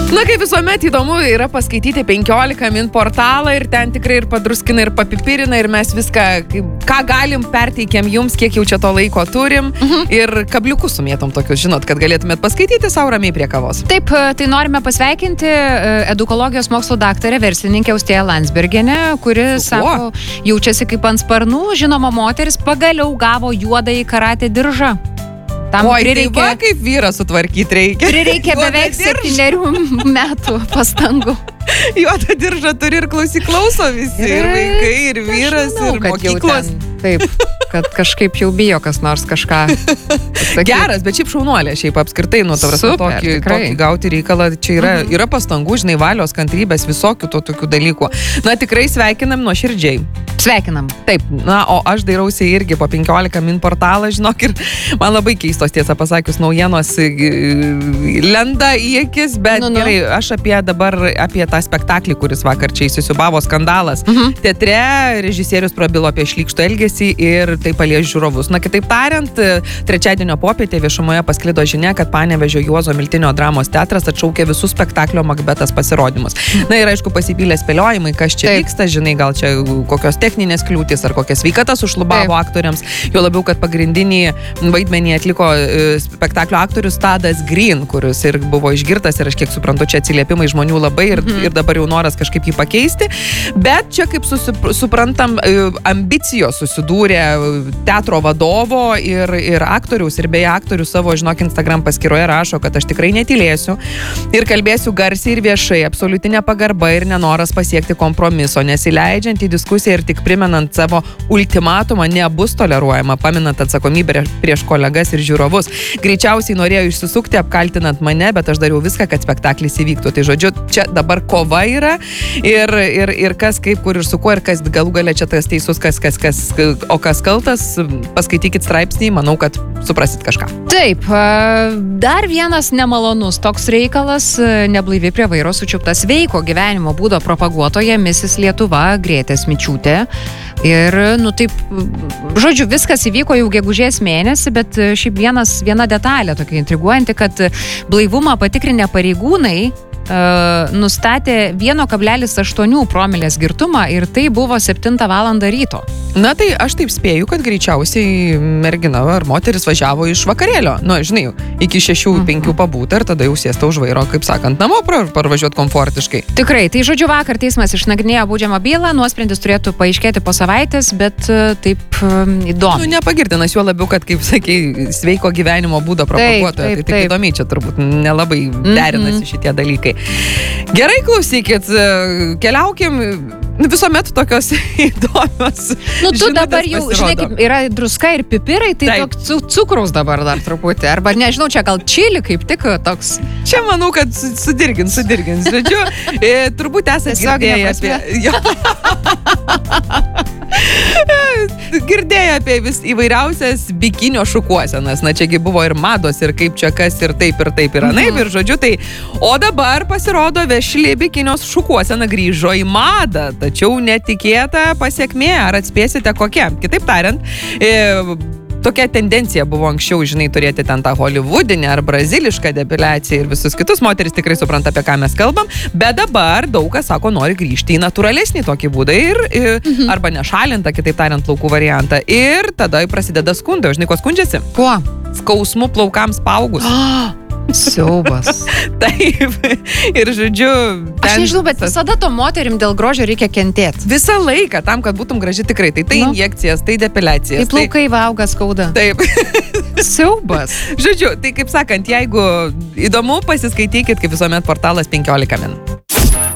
Na, kaip visuomet įdomu yra paskaityti 15 min portalą ir ten tikrai ir padruskina, ir papipirina, ir mes viską, ką galim, perteikiam jums, kiek jau čia to laiko turim ir kabliukus sumėtom tokius, žinot, kad galėtumėt paskaityti savo ramiai prie kavos. Taip, tai norime pasveikinti edukologijos mokslo daktarę verslininkę Austėją Landsbergienę, kuri, sako, jaučiasi kaip ant sparnų, žinoma moteris pagaliau gavo juodąjį karatė diržą. Tam prireikė, tai va, kaip vyrą sutvarkyti reikia. Prireikė beveik 7 metų pastangų. Juodą diržą turi ir klauso visi, ir vaikai, ir vyras, ir mokyklos. Taip, kad kažkaip jau bijo kas nors kažką. Geras, bet šiaip šaunuolė, šiaip apskritai, tokį gauti reikalą, čia yra pastangų, žinai, valios, kantrybės, visokių tokių dalykų. Na, tikrai sveikinam nuoširdžiai. Sveikinam. Taip, na, o aš dairausi irgi po 15 min portalą, žinok, ir man labai keistos, tiesą pasakius, naujienos lenda į akis, bet gerai, aš apie tą spektaklį, kuris vakar čia įsisiubavo skandalas. Teatre režisierius prabilo apie šlykštų elgesį ir tai palies žiūrovus. Na, kitaip tariant, trečiadienio popietė viešumoje pasklido žinia, kad Panevėžio Juozo Miltinio dramos teatras atšaukė visus spektaklio Makbetas pasirodymus. Na ir aišku, pasipylė spėliojimai, kas čia vyksta, žinai, gal čia kokios techninės kliūtis ar kokia sveikata sušlubavo aktoriams. Jo labiau, kad pagrindinį vaidmenį atliko spektaklio aktorius Tadas Green, kuris ir buvo išgirtas ir aš kiek suprantu, čia atsiliepimai žmonių labai ir dabar jau noras kažkaip jį pakeisti. Bet čia, kaip suprantam, ambicijos susidūrė teatro vadovo ir aktoriaus. Ir beje, aktorius savo, žinok, Instagram paskyroje rašo, kad aš tikrai netylėsiu ir kalbėsiu garsiai ir viešai, absoliutinė pagarba ir nenoras pasiekti kompromiso, nesileidžiant į diskusiją ir tik primenant savo ultimatumą nebus toleruojama, paminant atsakomybę prieš kolegas ir žiūrovus. Greičiausiai norėjo išsisukti, apkaltinant mane, bet aš dariau viską, kad spektaklis įvyktų. Tai žodžiu, čia dabar kova yra ir kas, kaip, kur ir su kuo, ir kas galų gale čia tas teisus, o kas kaltas, paskaitykit straipsnį, manau, kad suprasit kažką. Taip, dar vienas nemalonus toks reikalas, neblaivi prie vairo sučiupta sveiko gyvenimo būdo propaguotoja Mrs. Lietuva Grėtė Smičiūtė. Ir, taip, žodžiu, viskas įvyko jau gegužės mėnesį, bet šiaip viena detalė tokia intriguojanti, kad blaivumą patikrinę pareigūnai nustatė 1,8 promilės girtumą ir tai buvo 7 valandą ryto. Na tai aš taip spėju, kad greičiausiai mergina ar moteris važiavo iš vakarėlio. Nu, žinai, iki 6-5 pabūta ir tada jau sėsta už vairo, kaip sakant, namo parvažiuoti komfortiškai. Tikrai, tai žodžiu vakar teismas išnagrinėjo baudžiamą bylą, nuosprendis turėtų paaiškėti po savaitės, bet taip įdomu. Nu, nepagirdinas, juo labiau, kad, kaip sakei, sveiko gyvenimo būdo propaguotoja. Tai taip įdomiai, čia turbūt nelabai derinasi šitie dalykai. Gerai, klausykit, keliaukim, visuomet tokios įdomios. Nu, tu dabar jau, žinai, kaip yra druska ir pipirai, tai cukraus dabar dar truputį. Arba, nežinau, čia gal čili kaip tik toks. Čia manau, kad sudirgins. Žodžiu, turbūt esate girdėję apie įvairiausias bikinio šukuosenas. Na, čiagi buvo ir mados, ir kaip čia kas, ir taip, ir anaip, ir žodžiu, tai. O dabar pasirodo vešli bikinio šukuosena grįžo į madą, tačiau netikėta pasiekmė, ar atspėsite kokia. Kitaip tariant, tokia tendencija buvo anksčiau, žinai, turėti ten tą holivudinę ar brazilišką depiliaciją ir visus kitus. Moteris tikrai supranta, apie ką mes kalbam, bet dabar daug kas sako, nori grįžti į natūralesnį tokį būdą arba nešalintą, kitaip tariant, plaukų variantą. Ir tada prasideda skundai. Žinai, ko skundžiasi? Kuo? Skausmu plaukams paaugus. Siaubas. Taip. Ir žodžiu... Aš nežinau, bet visada to moterim dėl grožio reikia kentėti. Visą laiką, tam, kad būtum graži tikrai. Tai injekcijas, tai depiliacijas. Tai plaukai auga skauda. Taip. Siaubas. Žodžiu, tai kaip sakant, jeigu įdomu, pasiskaitykit, kaip visuomet portalas 15 min.